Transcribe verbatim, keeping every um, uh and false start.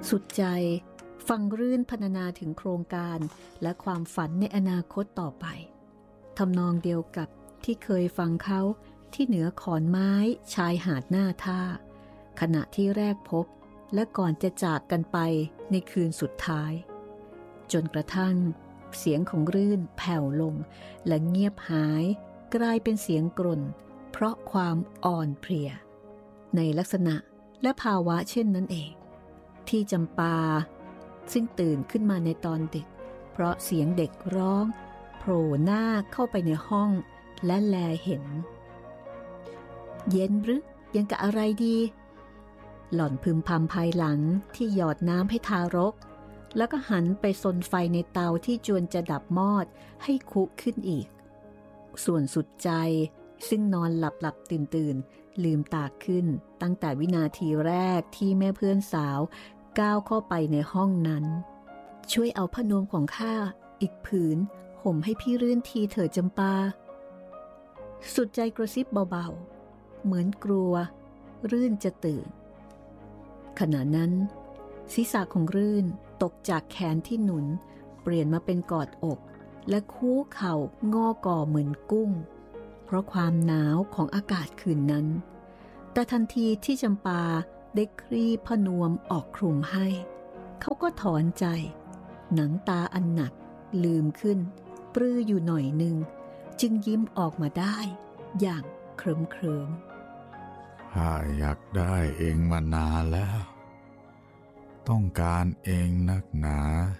สุดใจฟังรื่นพรรณนาถึงโครงการและความฝันในอนาคตต่อไปทำนองเดียวกับที่เคยฟังเขาที่เหนือขอนไม้ชายหาดหน้าท่าขณะที่แรกพบและก่อนจะจากกันไปในคืนสุดท้ายจนกระทั่งเสียงของรื่นแผ่วลงและเงียบหายกลายเป็นเสียงกร่นเพราะความอ่อนเพลียในลักษณะและภาวะเช่นนั้นเองที่จำปาซึ่งตื่นขึ้นมาในตอนดึกเพราะเสียงเด็กร้องโผล่หน้าเข้าไปในห้องและแลเห็นเย็นหรือยังกะอะไรดีหล่อนพึมพำภายหลังที่หยอดน้ำให้ทารกแล้วก็หันไปซนไฟในเตาที่จวนจะดับมอดให้คุขึ้นอีกส่วนสุดใจซึ่งนอนหลับหลับตื่นตื่นลืมตาขึ้นตั้งแต่วินาทีแรกที่แม่เพื่อนสาวก้าวเข้าไปในห้องนั้นช่วยเอาผ้านวมของข้าอีกผืนห่มให้พี่รื่นทีเถิดจำปาสุดใจกระซิบเบาๆเหมือนกลัวรื่นจะตื่นขณะนั้นศีรษะของรื่นตกจากแขนที่หนุนเปลี่ยนมาเป็นกอดอกและคู้เข่างอก่อเหมือนกุ้งเพราะความหนาวของอากาศคืนนั้นแต่ทันทีที่จำปาได้คลี่ผ้านวมออกคลุมให้เขาก็ถอนใจหนังตาอันหนักลืมขึ้นปรืออยู่หน่อยหนึ่งจึงยิ้มออกมาได้อย่างเคลิ้มเคลิ้มข้าอยากได้เองมานานแล้วต้องการเองนักหนา